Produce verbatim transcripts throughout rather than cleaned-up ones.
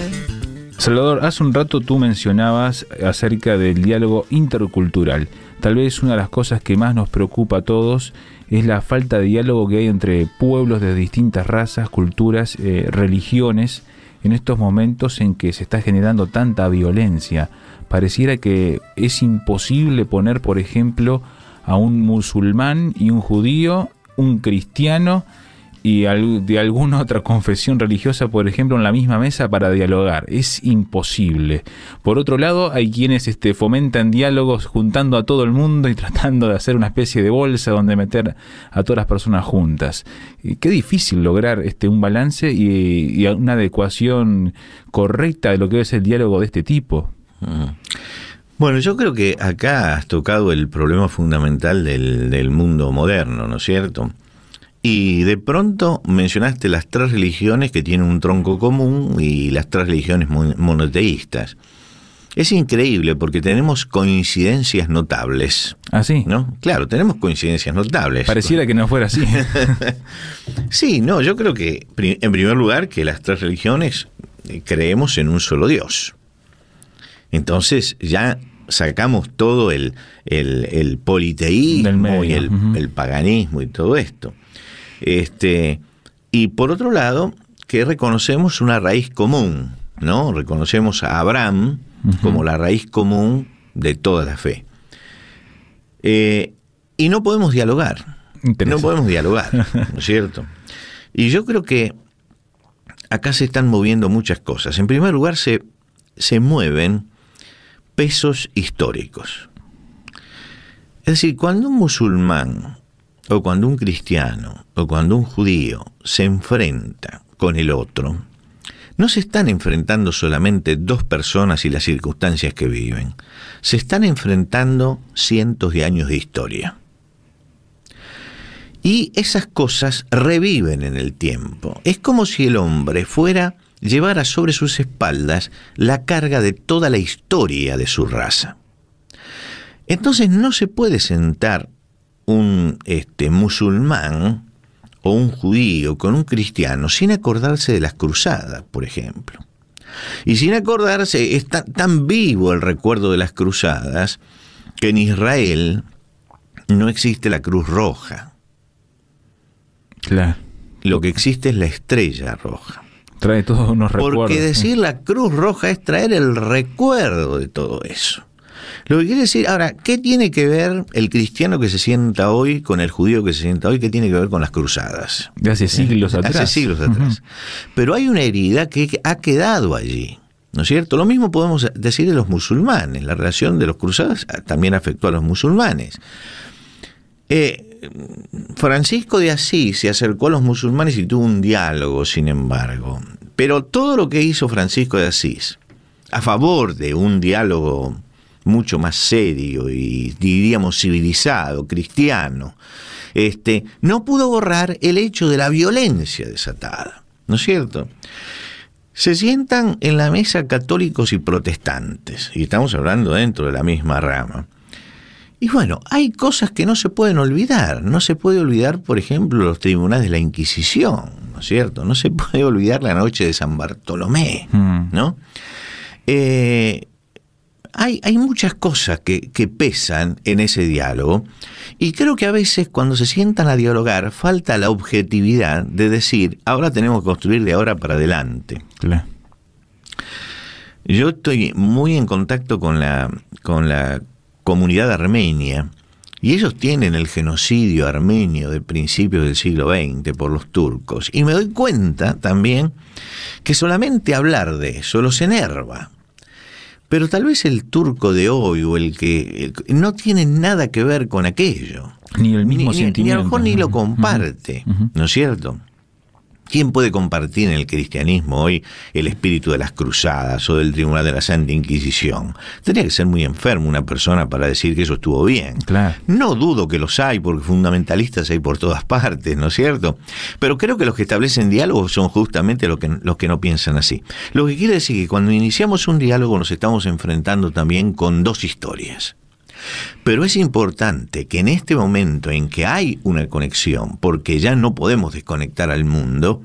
Salvador, hace un rato tú mencionabas acerca del diálogo intercultural. Tal vez una de las cosas que más nos preocupa a todos es la falta de diálogo que hay entre pueblos de distintas razas, culturas, eh, religiones, en estos momentos en que se está generando tanta violencia. Pareciera que es imposible poner, por ejemplo, a un musulmán y un judío, un cristiano y de alguna otra confesión religiosa, por ejemplo, en la misma mesa para dialogar. Es imposible. Por otro lado, hay quienes este, fomentan diálogos juntando a todo el mundo y tratando de hacer una especie de bolsa donde meter a todas las personas juntas. Y qué difícil lograr este, un balance y, y una adecuación correcta de lo que es el diálogo de este tipo. Bueno, yo creo que acá has tocado el problema fundamental del, del mundo moderno, ¿no es cierto? Y de pronto mencionaste las tres religiones que tienen un tronco común y las tres religiones monoteístas. Es increíble porque tenemos coincidencias notables. ¿Ah, sí? ¿No? Claro, tenemos coincidencias notables. Pareciera que no fuera así. Sí, no, yo creo que, en primer lugar, que las tres religiones creemos en un solo Dios. Entonces ya sacamos todo el, el, el politeísmo y el, uh-huh. el paganismo y todo esto. Este, y por otro lado, que reconocemos una raíz común, ¿no? Reconocemos a Abraham uh-huh. como la raíz común de toda la fe. Eh, y no podemos dialogar. No podemos dialogar, ¿no es cierto? Y yo creo que acá se están moviendo muchas cosas. En primer lugar, se, se mueven pesos históricos. Es decir, cuando un musulmán o cuando un cristiano o cuando un judío se enfrenta con el otro, no se están enfrentando solamente dos personas y las circunstancias que viven, se están enfrentando cientos de años de historia. Y esas cosas reviven en el tiempo. Es como si el hombre fuera, llevara sobre sus espaldas la carga de toda la historia de su raza. Entonces no se puede sentar un este, musulmán o un judío con un cristiano sin acordarse de las cruzadas, por ejemplo. Y sin acordarse, es tan, tan vivo el recuerdo de las cruzadas que en Israel no existe la Cruz Roja. Claro. Lo que existe es la Estrella Roja. Trae todos unos recuerdos. Porque decir la Cruz Roja es traer el recuerdo de todo eso. Lo que quiere decir, ahora, ¿qué tiene que ver el cristiano que se sienta hoy con el judío que se sienta hoy? ¿Qué tiene que ver con las cruzadas? De hace siglos ¿Eh? atrás. Hace siglos atrás. Uh-huh. Pero hay una herida que ha quedado allí, ¿no es cierto? Lo mismo podemos decir de los musulmanes. La relación de los cruzadas también afectó a los musulmanes. Eh, Francisco de Asís se acercó a los musulmanes y tuvo un diálogo, sin embargo. Pero todo lo que hizo Francisco de Asís a favor de un diálogo mucho más serio y diríamos civilizado, cristiano, este, no pudo borrar el hecho de la violencia desatada, ¿no es cierto? Se sientan en la mesa católicos y protestantes, y estamos hablando dentro de la misma rama. Y bueno, hay cosas que no se pueden olvidar. No se puede olvidar, por ejemplo, los tribunales de la Inquisición, ¿no es cierto? No se puede olvidar la noche de San Bartolomé, ¿no? Eh... Hay, hay muchas cosas que, que pesan en ese diálogo y creo que a veces cuando se sientan a dialogar falta la objetividad de decir, ahora tenemos que construir de ahora para adelante. Claro. Yo estoy muy en contacto con la, con la comunidad armenia y ellos tienen el genocidio armenio de principios del siglo veinte por los turcos y me doy cuenta también que solamente hablar de eso los enerva. Pero tal vez el turco de hoy o el que el, no tiene nada que ver con aquello. Ni el mismo ni, sentimiento. Ni a lo mejor ni lo comparte, uh-huh. ¿no es cierto? ¿Quién puede compartir en el cristianismo hoy el espíritu de las cruzadas o del tribunal de la Santa Inquisición? Tendría que ser muy enfermo una persona para decir que eso estuvo bien. Claro. No dudo que los hay, porque fundamentalistas hay por todas partes, ¿no es cierto? Pero creo que los que establecen diálogos son justamente los que, los que no piensan así. Lo que quiere decir que cuando iniciamos un diálogo nos estamos enfrentando también con dos historias. Pero es importante que en este momento en que hay una conexión, porque ya no podemos desconectar al mundo,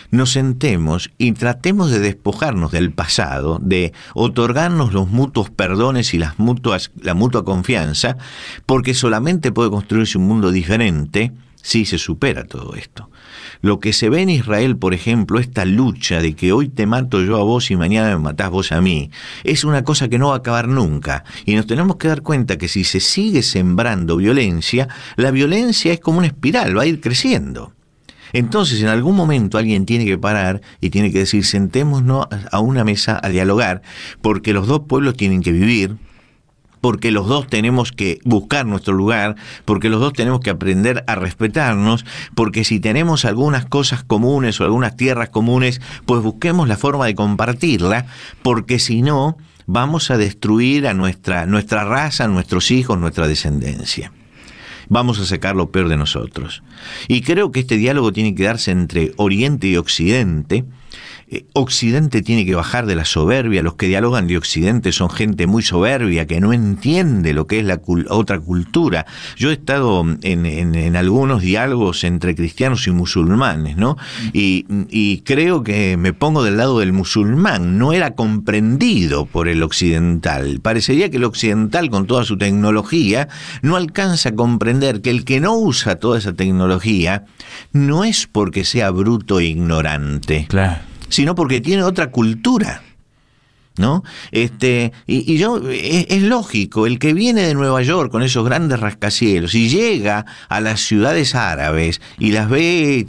nos sentemos y tratemos de despojarnos del pasado, de otorgarnos los mutuos perdones y las mutuas, la mutua confianza, porque solamente puede construirse un mundo diferente si se supera todo esto. Lo que se ve en Israel, por ejemplo, esta lucha de que hoy te mato yo a vos y mañana me matás vos a mí, es una cosa que no va a acabar nunca. Y nos tenemos que dar cuenta que si se sigue sembrando violencia, la violencia es como una espiral, va a ir creciendo. Entonces, en algún momento alguien tiene que parar y tiene que decir, sentémonos a una mesa a dialogar, porque los dos pueblos tienen que vivir, porque los dos tenemos que buscar nuestro lugar, porque los dos tenemos que aprender a respetarnos, porque si tenemos algunas cosas comunes o algunas tierras comunes, pues busquemos la forma de compartirla, porque si no, vamos a destruir a nuestra, nuestra raza, nuestros hijos, nuestra descendencia. Vamos a sacar lo peor de nosotros. Y creo que este diálogo tiene que darse entre Oriente y Occidente. Eh, Occidente tiene que bajar de la soberbia. Los que dialogan de Occidente son gente muy soberbia que no entiende lo que es la cul- otra cultura. Yo he estado en, en, en algunos diálogos entre cristianos y musulmanes, ¿no? Y, y creo que me pongo del lado del musulmán. No era comprendido por el occidental. Parecería que el occidental, con toda su tecnología, no alcanza a comprender que el que no usa toda esa tecnología no es porque sea bruto e ignorante. Claro. Sino porque tiene otra cultura, ¿no? Este, y, y yo, es, es lógico, el que viene de Nueva York con esos grandes rascacielos y llega a las ciudades árabes y las ve